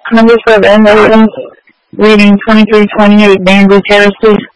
Members of evidence reading 2328 Bainbridge Terrace, please.